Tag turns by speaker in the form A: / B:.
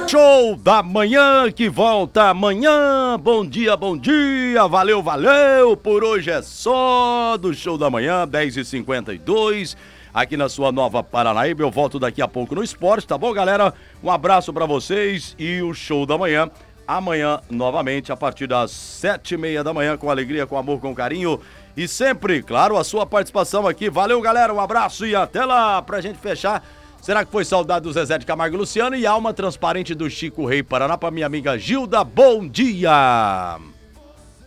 A: Show da manhã que volta amanhã. Bom dia, valeu, valeu. Por hoje é só do Show da Manhã, 10h52, aqui na sua Nova Paranaíba. Eu volto daqui a pouco no esporte, tá bom, galera? Um abraço pra vocês e o Show da Manhã amanhã novamente a partir das 7h30 da manhã, com alegria, com amor, com carinho e sempre, claro, a sua participação aqui. Valeu, galera, um abraço e até lá. Pra gente fechar, será que foi saudade do Zezé de Camargo e Luciano e alma transparente do Chico Rei Paraná pra minha amiga Gilda? Bom dia!